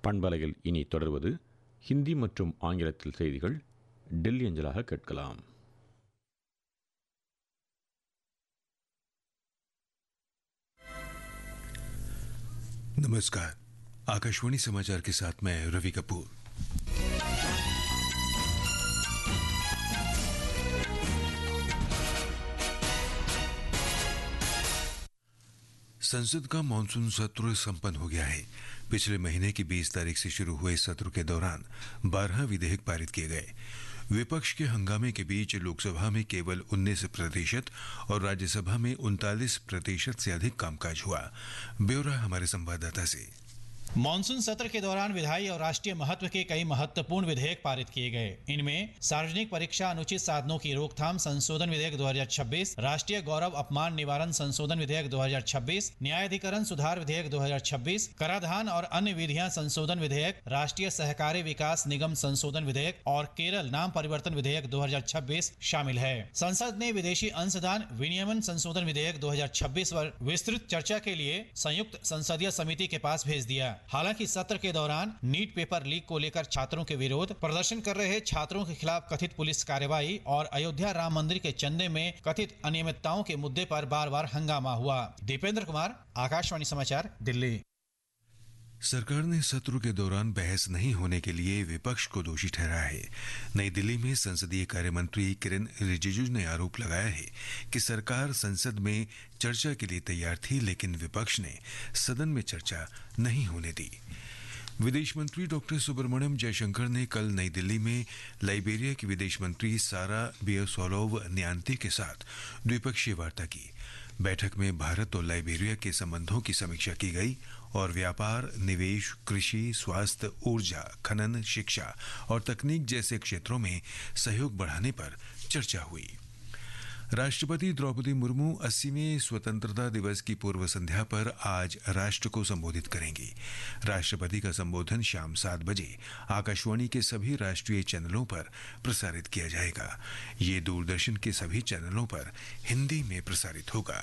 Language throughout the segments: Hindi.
பண்பலையில் இனி தொடர்வது ஹிந்தி மற்றும் ஆங்கிலத்தில் செய்திகள் டெல்லி அஞ்சலாக கேட்கலாம். नमस्कार, आकाशवाणी समाचार के साथ मैं रवि कपूर। संसद का मानसून सत्र संपन्न हो गया है। पिछले महीने की 20 तारीख से शुरू हुए सत्र के दौरान 12 विधेयक पारित किए गए। विपक्ष के हंगामे के बीच लोकसभा में केवल 19% और राज्यसभा में 39% से अधिक कामकाज हुआ। ब्यौरा हमारे संवाददाता से। मानसून सत्र के दौरान विधायी और राष्ट्रीय महत्व के कई महत्वपूर्ण विधेयक पारित किए गए। इनमें सार्वजनिक परीक्षा अनुचित साधनों की रोकथाम संशोधन विधेयक 2026, राष्ट्रीय गौरव अपमान निवारण संशोधन विधेयक 2026, न्यायाधिकरण सुधार विधेयक 2026, कराधान और अन्य विधियां संशोधन विधेयक, राष्ट्रीय सहकारी विकास निगम संशोधन विधेयक और केरल नाम परिवर्तन विधेयक 2026 शामिल है। संसद ने विदेशी अंशदान विनियमन संशोधन विधेयक 2026 पर विस्तृत चर्चा के लिए संयुक्त संसदीय समिति के पास भेज दिया। हालांकि सत्र के दौरान नीट पेपर लीक को लेकर छात्रों के विरोध, प्रदर्शन कर रहे छात्रों के खिलाफ कथित पुलिस कार्रवाई और अयोध्या राम मंदिर के चंदे में कथित अनियमितताओं के मुद्दे पर बार बार हंगामा हुआ। दीपेंद्र कुमार, आकाशवाणी समाचार, दिल्ली। सरकार ने सत्र के दौरान बहस नहीं होने के लिए विपक्ष को दोषी ठहराया है। नई दिल्ली में संसदीय कार्य मंत्री किरेन रिजिजू ने आरोप लगाया है कि सरकार संसद में चर्चा के लिए तैयार थी, लेकिन विपक्ष ने सदन में चर्चा नहीं होने दी। विदेश मंत्री डॉक्टर सुब्रमण्यम जयशंकर ने कल नई दिल्ली में लाइबेरिया की विदेश मंत्री सारा बियोसोलोव न्यांती के साथ द्विपक्षीय वार्ता की। बैठक में भारत और लाइबेरिया के संबंधों की समीक्षा की गई और व्यापार, निवेश, कृषि, स्वास्थ्य, ऊर्जा, खनन, शिक्षा और तकनीक जैसे क्षेत्रों में सहयोग बढ़ाने पर चर्चा हुई। राष्ट्रपति द्रौपदी मुर्मू 80वें स्वतंत्रता दिवस की पूर्व संध्या पर आज राष्ट्र को संबोधित करेंगी। राष्ट्रपति का संबोधन शाम 7 बजे आकाशवाणी के सभी राष्ट्रीय चैनलों पर प्रसारित किया जाएगा। ये दूरदर्शन के सभी चैनलों पर हिंदी में प्रसारित होगा।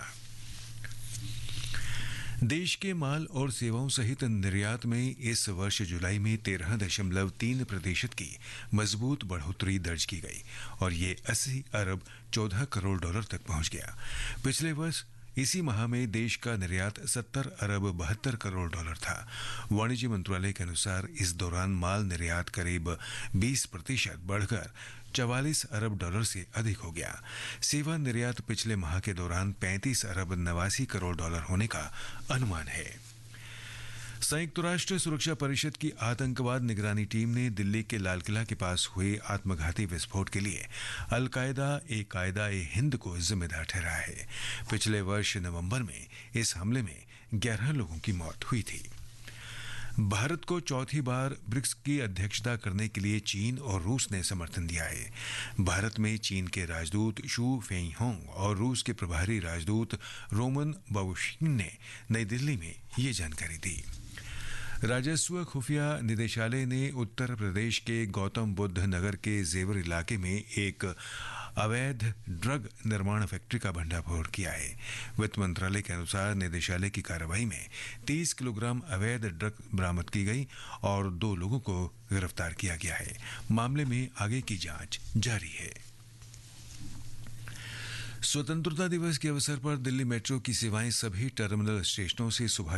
देश के माल और सेवाओं सहित निर्यात में इस वर्ष जुलाई में 13.3% की मजबूत बढ़ोतरी दर्ज की गई और ये 80 अरब 14 करोड़ डॉलर तक पहुंच गया। पिछले वर्ष इसी माह में देश का निर्यात 70 अरब 72 करोड़ डॉलर था। वाणिज्य मंत्रालय के अनुसार इस दौरान माल निर्यात करीब 20% बढ़कर 44 अरब डॉलर से अधिक हो गया। सेवा निर्यात पिछले माह के दौरान 35 अरब 89 करोड़ डॉलर होने का अनुमान है। संयुक्त राष्ट्र सुरक्षा परिषद की आतंकवाद निगरानी टीम ने दिल्ली के लाल किला के पास हुए आत्मघाती विस्फोट के लिए अल-कायदा-ए-हिंद को जिम्मेदार ठहराया है। पिछले वर्ष नवंबर में इस हमले में 11 लोगों की मौत हुई थी। भारत को चौथी बार ब्रिक्स की अध्यक्षता करने के लिए चीन और रूस ने समर्थन दिया है। भारत में चीन के राजदूत शू फेंगहोंग और रूस के प्रभारी राजदूत रोमन बाबुशिन ने नई दिल्ली में ये जानकारी दी। राजस्व खुफिया निदेशालय ने उत्तर प्रदेश के गौतम बुद्ध नगर के जेवर इलाके में एक अवैध ड्रग निर्माण फैक्ट्री का भंडाफोड़ किया है। वित्त मंत्रालय के अनुसार निदेशालय की कार्रवाई में 30 किलोग्राम अवैध ड्रग बरामद की गई और 2 लोगों को गिरफ्तार किया गया है। मामले में आगे की जांच जारी है। स्वतंत्रता दिवस के अवसर पर दिल्ली मेट्रो की सेवाएं सभी टर्मिनल स्टेशनों से सुबह